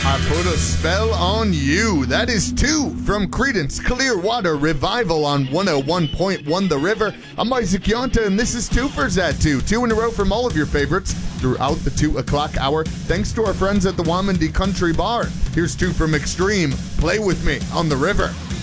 I put a spell on you. That is 2 from Creedence Clearwater Revival on 101.1 The River. I'm Isaac Yonta, and this is 2 for Zat 2. 2 in a row from all of your favorites throughout the 2 o'clock hour. Thanks to our friends at the Wamandi Country Bar. Here's 2 from Extreme. Play with me on The River.